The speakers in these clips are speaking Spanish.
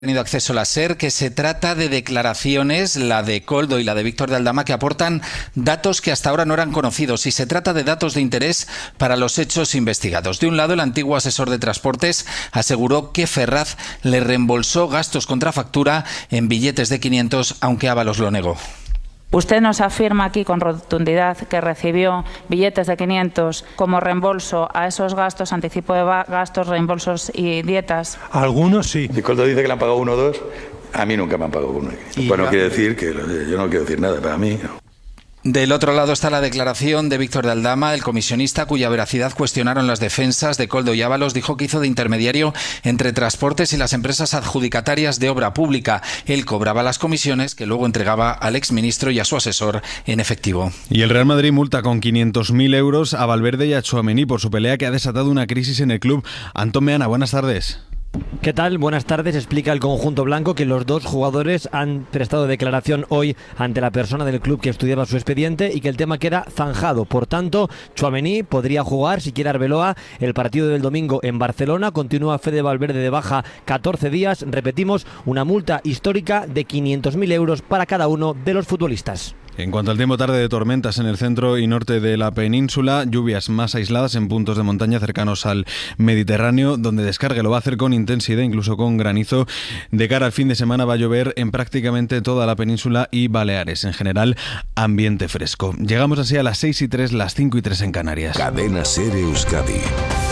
tenido acceso la SER, que se trata de declaraciones, la de Koldo y la de Víctor de Aldama, que aportan datos que hasta ahora no eran conocidos, y se trata de datos de interés para los hechos investigados. De un lado, el antiguo asesor de transportes aseguró que Ferraz le reembolsó gastos contra factura en billetes de 500, aunque Ábalos lo negó. Usted nos afirma aquí con rotundidad que recibió billetes de 500 como reembolso a esos gastos, anticipo de gastos, reembolsos y dietas. Algunos sí. Y cuando dice que le han pagado 1 o 2, a mí nunca me han pagado 1. Bueno, quiere decir que yo no quiero decir nada, para mí no. Del otro lado está la declaración de Víctor de Aldama, el comisionista cuya veracidad cuestionaron las defensas de Koldo y Ábalos. Dijo que hizo de intermediario entre transportes y las empresas adjudicatarias de obra pública. Él cobraba las comisiones que luego entregaba al exministro y a su asesor en efectivo. Y el Real Madrid multa con 500.000 euros a Valverde y a Tchouaméni por su pelea que ha desatado una crisis en el club. Antón Meana, buenas tardes. ¿Qué tal? Buenas tardes. Explica el conjunto blanco que los dos jugadores han prestado declaración hoy ante la persona del club que estudiaba su expediente y que el tema queda zanjado. Por tanto, Tchouaméni podría jugar, si quiere Arbeloa, el partido del domingo en Barcelona. Continúa Fede Valverde de baja 14 días. Repetimos, una multa histórica de 500.000 euros para cada uno de los futbolistas. En cuanto al tiempo, tarde de tormentas en el centro y norte de la península, lluvias más aisladas en puntos de montaña cercanos al Mediterráneo, donde descargue lo va a hacer con intensidad, incluso con granizo. De cara al fin de semana va a llover en prácticamente toda la península y Baleares. En general, ambiente fresco. Llegamos así a las 6:03, las 5:03 en Canarias. Cadena SER Euskadi.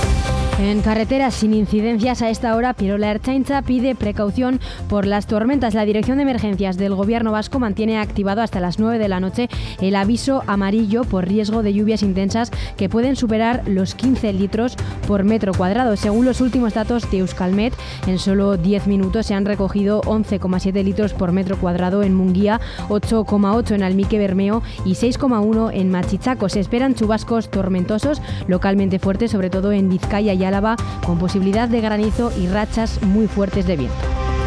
En carreteras sin incidencias a esta hora, pero la Ertzaintza pide precaución por las tormentas. La Dirección de Emergencias del Gobierno vasco mantiene activado hasta las 9 de la noche el aviso amarillo por riesgo de lluvias intensas que pueden superar los 15 litros por metro cuadrado. Según los últimos datos de Euskalmet, en solo 10 minutos se han recogido 11,7 litros por metro cuadrado en Munguía, 8,8 en Almique Bermeo y 6,1 en Machichaco. Se esperan chubascos tormentosos localmente fuertes, sobre todo en Vizcaya y Álava, con posibilidad de granizo y rachas muy fuertes de viento.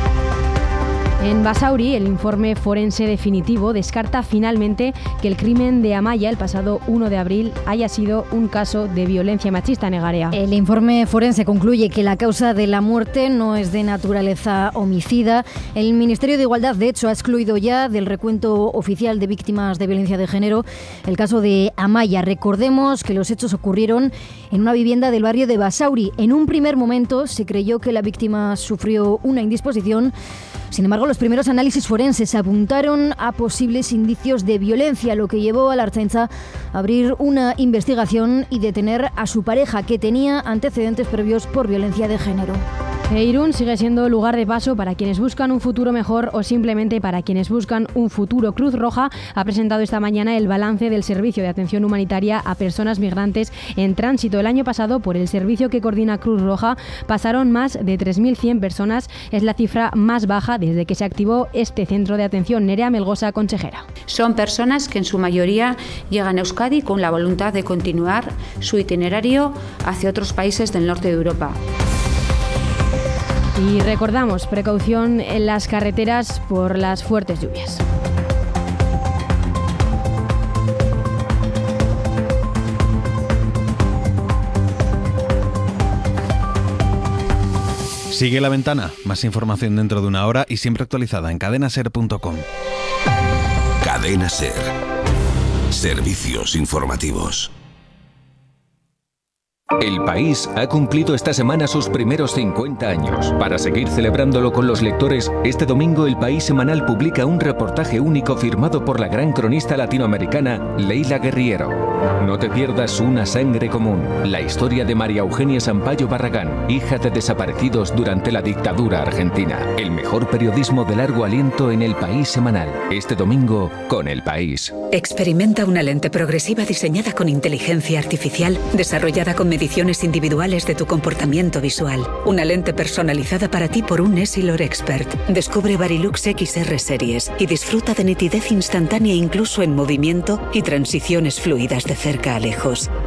En Basauri, el informe forense definitivo descarta finalmente que el crimen de Amaia el pasado 1 de abril haya sido un caso de violencia machista, Negarea. El informe forense concluye que la causa de la muerte no es de naturaleza homicida. El Ministerio de Igualdad, de hecho, ha excluido ya del recuento oficial de víctimas de violencia de género el caso de Amaia. Recordemos que los hechos ocurrieron en una vivienda del barrio de Basauri. En un primer momento se creyó que la víctima sufrió una indisposición. Sin embargo, los primeros análisis forenses apuntaron a posibles indicios de violencia, lo que llevó a la Ertzaintza a abrir una investigación y detener a su pareja, que tenía antecedentes previos por violencia de género. Irún sigue siendo lugar de paso para quienes buscan un futuro mejor o simplemente para quienes buscan un futuro. Cruz Roja ha presentado esta mañana el balance del servicio de atención humanitaria a personas migrantes en tránsito. El año pasado, por el servicio que coordina Cruz Roja, pasaron más de 3.100 personas. Es la cifra más baja desde que se activó este centro de atención. Nerea Melgosa, consejera. Son personas que en su mayoría llegan a Euskadi con la voluntad de continuar su itinerario hacia otros países del norte de Europa. Y recordamos, precaución en las carreteras por las fuertes lluvias. Sigue La Ventana. Más información dentro de una hora y siempre actualizada en cadenaser.com. Cadena SER. Servicios informativos. El País ha cumplido esta semana sus primeros 50 años. Para seguir celebrándolo con los lectores, este domingo El País semanal publica un reportaje único firmado por la gran cronista latinoamericana Leila Guerriero. No te pierdas Una sangre común, la historia de María Eugenia Sampaio Barragán, hija de desaparecidos durante la dictadura argentina. El mejor periodismo de largo aliento en El País semanal. Este domingo con El País. Experimenta una lente progresiva diseñada con inteligencia artificial, desarrollada con mediciones individuales de tu comportamiento visual. Una lente personalizada para ti por un Essilor Expert. Descubre Varilux XR Series y disfruta de nitidez instantánea incluso en movimiento y transiciones fluidas de cerca a lejos.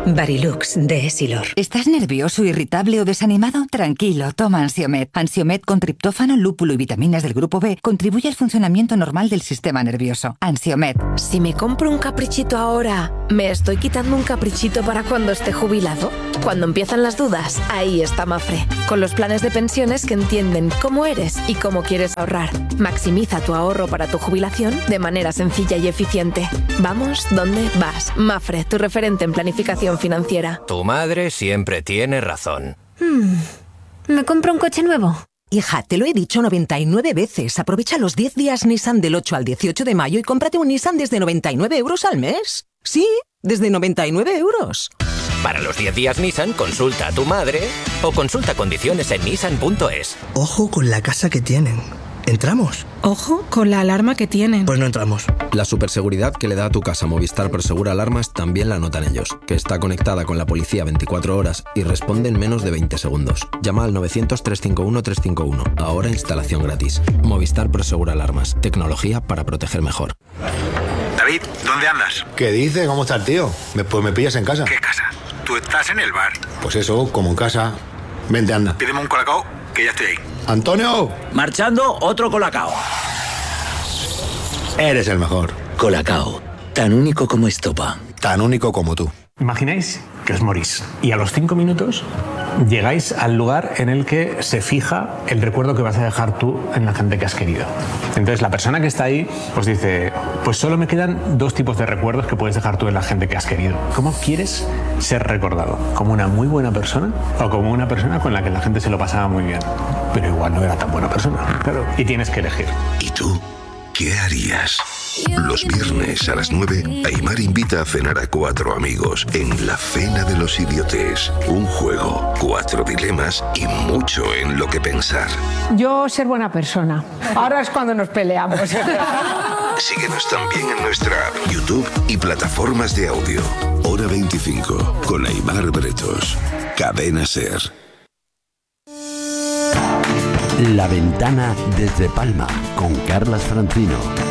Barilux de Esilor. ¿Estás nervioso, irritable o desanimado? Tranquilo, toma Ansiomed. Ansiomed con triptófano, lúpulo y vitaminas del grupo B contribuye al funcionamiento normal del sistema nervioso. Ansiomed. Si me compro un caprichito ahora, ¿me estoy quitando un caprichito para cuando esté jubilado? Cuando empiezan las dudas, ahí está Mafre. Con los planes de pensiones que entienden cómo eres y cómo quieres ahorrar. Maximiza tu ahorro para tu jubilación de manera sencilla y eficiente. Vamos donde vas. Mafre, tu referente en planificación financiera. Tu madre siempre tiene razón. ¿Me compro un coche nuevo? Hija, te lo he dicho 99 veces. Aprovecha los 10 días Nissan del 8 al 18 de mayo y cómprate un Nissan desde 99 euros al mes. Sí, desde 99 euros. Para los 10 días Nissan, consulta a tu madre o consulta condiciones en nissan.es. Ojo con la casa que tienen. ¿Entramos? Ojo con la alarma que tienen. Pues no entramos. La superseguridad que le da a tu casa Movistar Prosegura Alarmas también la notan ellos, que está conectada con la policía 24 horas y responde en menos de 20 segundos. Llama al 900-351-351. Ahora instalación gratis. Movistar Prosegura Alarmas. Tecnología para proteger mejor. David, ¿dónde andas? ¿Qué dice? ¿Cómo está el tío? Pues me pillas en casa. ¿Qué casa? Tú estás en el bar. Pues eso, como en casa. Vente, anda. Pídeme un colacao, que ya estoy ahí. ¡Antonio! Marchando, otro colacao. Eres el mejor. Colacao, tan único como estopa. Tan único como tú. Imagináis que os morís y a los 5 minutos llegáis al lugar en el que se fija el recuerdo que vas a dejar tú en la gente que has querido. Entonces la persona que está ahí os dice, pues solo me quedan 2 tipos de recuerdos que puedes dejar tú en la gente que has querido. ¿Cómo quieres ser recordado? ¿Como una muy buena persona o como una persona con la que la gente se lo pasaba muy bien? Pero igual no era tan buena persona, claro. Y tienes que elegir. ¿Y tú qué harías? Los viernes a las 9, Aimar invita a cenar a 4 amigos en La Cena de los Idiotes. Un juego, 4 dilemas y mucho en lo que pensar. Yo ser buena persona. Ahora es cuando nos peleamos. Síguenos también en nuestra app, YouTube y plataformas de audio. Hora 25 con Aimar Bretos. Cadena SER. La Ventana desde Palma con Carlas Francino.